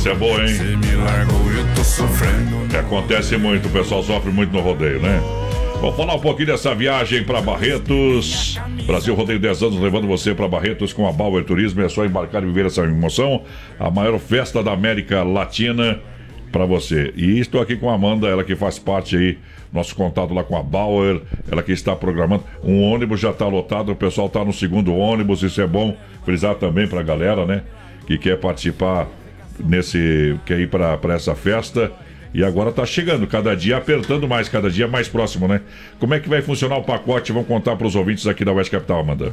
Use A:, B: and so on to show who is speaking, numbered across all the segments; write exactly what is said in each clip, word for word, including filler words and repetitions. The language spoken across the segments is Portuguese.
A: Essa é boa, hein? Acontece muito, o pessoal sofre muito no rodeio, né? Vamos falar um pouquinho dessa viagem para Barretos. Brasil Rodeio dez anos, levando você para Barretos com a Bauer Turismo. É só embarcar e viver essa emoção. A maior festa da América Latina para você. E estou aqui com a Amanda, ela que faz parte aí, nosso contato lá com a Bauer, ela que está programando. Um ônibus já está lotado, o pessoal está no segundo ônibus, isso é bom frisar também para a galera, né? Que quer participar nesse, quer ir para essa festa. E agora tá chegando, cada dia apertando mais, cada dia mais próximo, né? Como é que vai funcionar o pacote? Vamos contar para os ouvintes aqui da Oeste Capital, Amanda.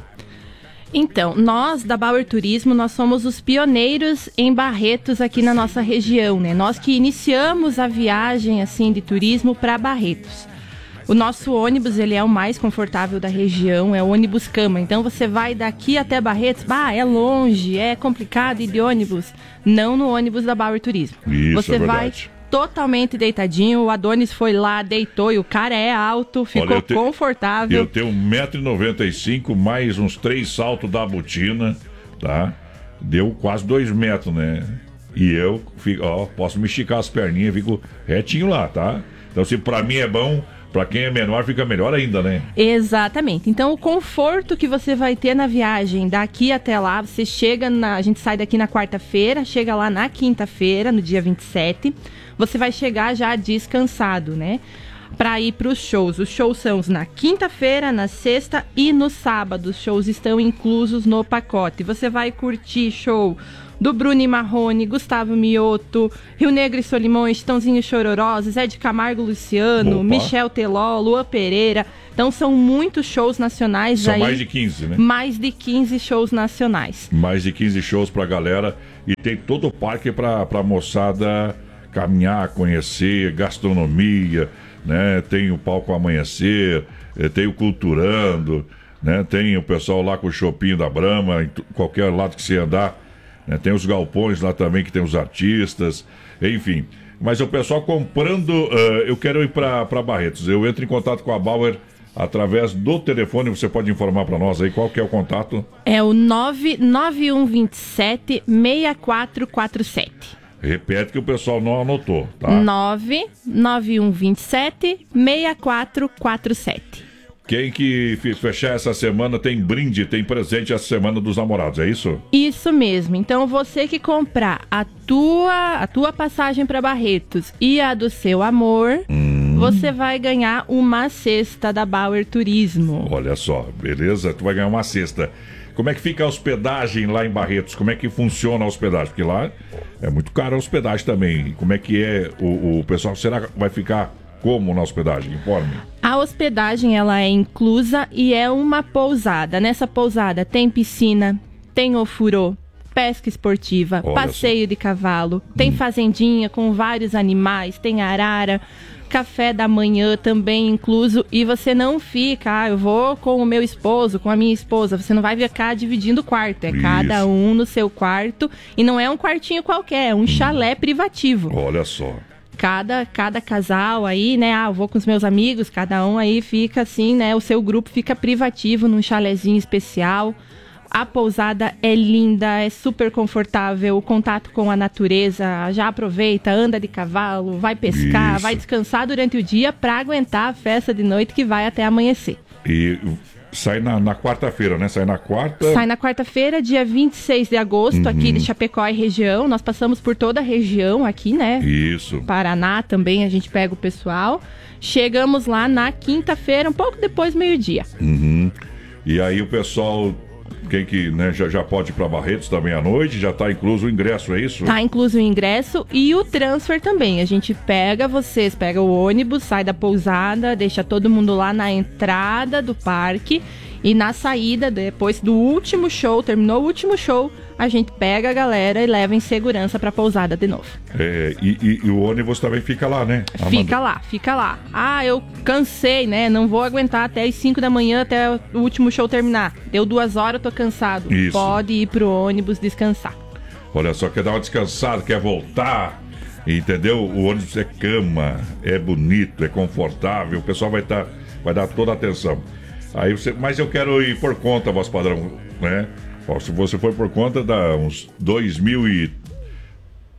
B: Então, nós da Bauer Turismo, nós somos os pioneiros em Barretos aqui na nossa região, né? Nós que iniciamos a viagem, assim, de turismo para Barretos. O nosso ônibus, ele é o mais confortável da região, é o ônibus cama. Então, você vai daqui até Barretos, bah, é longe, é complicado ir de ônibus. Não no ônibus da Bauer Turismo.
A: Isso,
B: você
A: é verdade.
B: vai totalmente deitadinho, o Adonis foi lá, deitou e o cara é alto, ficou Olha, eu te... confortável.
A: Eu tenho um metro e noventa e cinco, mais uns três saltos da botina, tá? Deu quase dois metros, né? E eu fico, ó, posso me esticar as perninhas, fico retinho lá, tá? Então, se pra mim é bom, pra quem é menor fica melhor ainda, né?
B: Exatamente. Então, o conforto que você vai ter na viagem daqui até lá, você chega na... A gente sai daqui na quarta-feira, chega lá na quinta-feira, no dia vinte e sete. Você vai chegar já descansado, né? Para ir para os shows. Os shows são na quinta-feira, na sexta e no sábado. Os shows estão inclusos no pacote. Você vai curtir show do Bruno Marrone, Gustavo Mioto, Rio Negro e Solimões, Tãozinho Chororó, Zé de Camargo Luciano,
A: Opa.
B: Michel Teló, Lua Pereira. Então são muitos shows nacionais.
A: São
B: aí,
A: mais de quinze, né?
B: Mais de quinze shows nacionais.
A: Mais de quinze shows pra galera. E tem todo o parque pra, pra moçada caminhar, conhecer, gastronomia, né? Tem o Palco Amanhecer, tem o Culturando, né? Tem o pessoal lá com o Chopinho da Brahma, em qualquer lado que você andar, né? Tem os galpões lá também que tem os artistas, enfim. Mas o pessoal comprando, uh, eu quero ir para Barretos, eu entro em contato com a Bauer através do telefone, você pode informar para nós aí qual que é o contato?
B: É o nove nove um dois sete, seis quatro quatro sete.
A: Repete que o pessoal não anotou, tá?
B: nove nove um dois sete, seis quatro quatro sete.
A: Quem que fechar essa semana tem brinde, tem presente essa semana dos namorados, é isso?
B: Isso mesmo. Então você que comprar a tua, a tua passagem para Barretos e a do seu amor, hum. você vai ganhar uma cesta da Bauer Turismo.
A: Olha só, beleza? Tu vai ganhar uma cesta. Como é que fica a hospedagem lá em Barretos? Como é que funciona a hospedagem? Porque lá é muito caro a hospedagem também. Como é que é o, o pessoal? Será que vai ficar como na hospedagem? Informe.
B: A hospedagem ela é inclusa e é uma pousada. Nessa pousada tem piscina, tem ofurô, pesca esportiva, Olha passeio só. de cavalo, tem hum. fazendinha com vários animais, tem arara, café da manhã também incluso, e você não fica, ah, eu vou com o meu esposo, com a minha esposa, você não vai ficar dividindo o quarto, é Isso. cada um no seu quarto, e não é um quartinho qualquer, é um hum. chalé privativo.
A: Olha só.
B: Cada, cada casal aí, né, ah, eu vou com os meus amigos, cada um aí fica assim, né, o seu grupo fica privativo num chalézinho especial. A pousada é linda, é super confortável, o contato com a natureza, já aproveita, anda de cavalo, vai pescar, Isso. vai descansar durante o dia para aguentar a festa de noite que vai até amanhecer.
A: E sai na, na quarta-feira, né? Sai na quarta...
B: Sai na quarta-feira, dia vinte e seis de agosto, uhum. aqui de Chapecó e região. Nós passamos por toda a região aqui, né?
A: Isso.
B: Paraná também, a gente pega o pessoal. Chegamos lá na quinta-feira, um pouco depois do meio-dia.
A: Uhum. E aí o pessoal... Quem que né, já, já pode ir para Barretos também à noite, já está incluso o ingresso, é isso?
B: Está incluso o ingresso e o transfer também. A gente pega vocês, pega o ônibus, sai da pousada, deixa todo mundo lá na entrada do parque e na saída, depois do último show, terminou o último show, a gente pega a galera e leva em segurança para a pousada de novo.
A: É, e, e, e o ônibus também fica lá, né? Amanda?
B: Fica lá, fica lá. Ah, eu cansei, né? Não vou aguentar até as cinco da manhã, até o último show terminar. Deu duas horas, eu tô cansado.
A: Isso.
B: Pode ir pro ônibus descansar.
A: Olha só, quer dar uma descansada, quer voltar, entendeu? O ônibus é cama, é bonito, é confortável, o pessoal vai, tá, vai dar toda a atenção. Aí você, mas eu quero ir por conta, voz padrão, né? Se você for por conta, dá uns dois mil e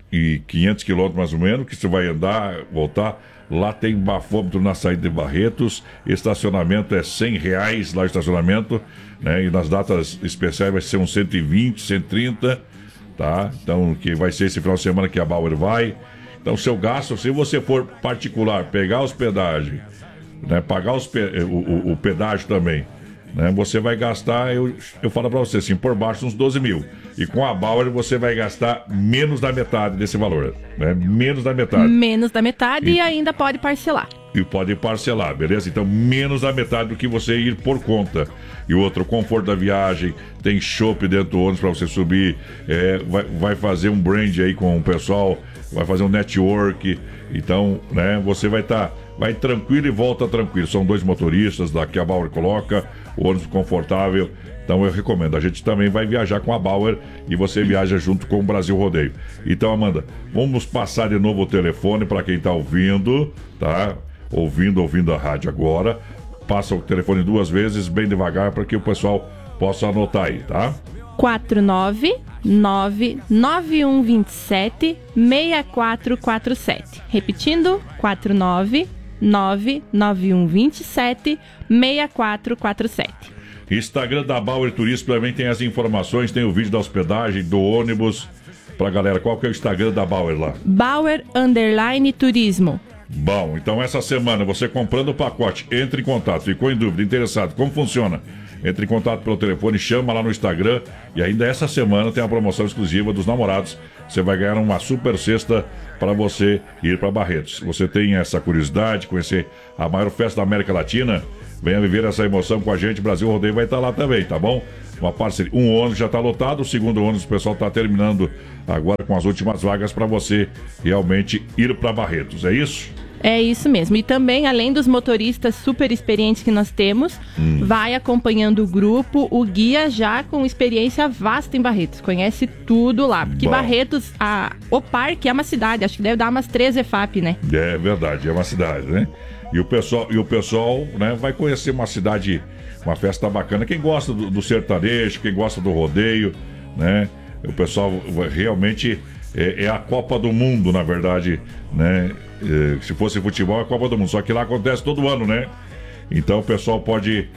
A: e quinhentos quilômetros mais ou menos, que você vai andar, voltar. Lá tem bafômetro na saída de Barretos, estacionamento é cem reais lá o estacionamento, né? E nas datas especiais vai ser uns cento e vinte, cento e trinta, tá? Então, que vai ser esse final de semana que a Bauer vai. Então, seu gasto, se você for particular, pegar hospedagem, né? Pagar os pe... o, o, o pedágio também, né? Você vai gastar, eu, eu falo pra você assim, por baixo uns doze mil. E com a Bauer você vai gastar menos da metade desse valor, né? Menos da metade.
B: Menos da metade e,
A: e
B: ainda pode parcelar.
A: E pode parcelar, beleza? Então, menos da metade do que você ir por conta. E outro, conforto da viagem, tem chopp dentro do ônibus para você subir, é, vai, vai fazer um brand aí com o pessoal, vai fazer um network. Então, né, você vai estar... Tá, vai tranquilo e volta tranquilo. São dois motoristas da que a Bauer coloca, o ônibus confortável. Então eu recomendo. A gente também vai viajar com a Bauer e você viaja junto com o Brasil Rodeio. Então, Amanda, vamos passar de novo o telefone para quem está ouvindo, tá? Ouvindo, ouvindo a rádio agora. Passa o telefone duas vezes, bem devagar, para que o pessoal possa anotar aí, tá?
B: quatro nove nove nove um dois sete seis quatro quatro sete. Repetindo, quatro nove nove nove um dois sete seis quatro quatro sete.
A: Instagram da Bauer Turismo também tem as informações, tem o vídeo da hospedagem, do ônibus. Pra galera, qual que é o Instagram da Bauer lá?
B: Bauer Underline Turismo.
A: Bom, então essa semana você comprando o pacote, entre em contato, ficou em dúvida, interessado, como funciona? Entre em contato pelo telefone, chama lá no Instagram. E ainda essa semana tem a promoção exclusiva dos namorados. Você vai ganhar uma super cesta para você ir para Barretos. Você tem essa curiosidade, conhecer a maior festa da América Latina? Venha viver essa emoção com a gente. Brasil Rodeio vai estar lá também, tá bom? Uma parceria. Um ônibus já está lotado, o segundo ônibus o pessoal está terminando agora com as últimas vagas para você realmente ir para Barretos. É isso?
B: É isso mesmo. E também, além dos motoristas super experientes que nós temos, hum. vai acompanhando o grupo, o guia já com experiência vasta em Barretos. Conhece tudo lá. Porque Bom. Barretos, a, o parque é uma cidade. Acho que deve dar umas três E F A P, né?
A: É verdade, é uma cidade, né? E o pessoal, e o pessoal né, vai conhecer uma cidade, uma festa bacana. Quem gosta do, do sertanejo, quem gosta do rodeio, né? O pessoal realmente... É, é a Copa do Mundo, na verdade, né? É, se fosse futebol, é a Copa do Mundo. Só que lá acontece todo ano, né? Então o pessoal pode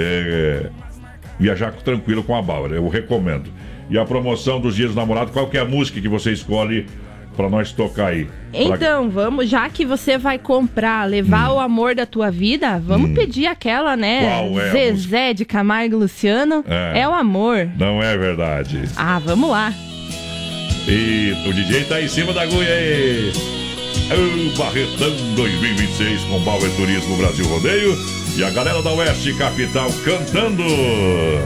A: é, viajar tranquilo com a Bauer. Eu recomendo. E a promoção dos Dias dos Namorados, qual que é a música que você escolhe para nós tocar aí?
B: Então, pra... vamos, já que você vai comprar, levar hum. o amor da tua vida, vamos hum. pedir aquela, né?
A: Qual é
B: Zezé de Camargo e Luciano. É. é o amor.
A: Não é verdade.
B: Ah, vamos lá.
A: E o D J tá em cima da agulha aí. O Barretão dois mil e vinte e seis com Bauer Turismo Brasil Rodeio. E a galera da Oeste Capital cantando.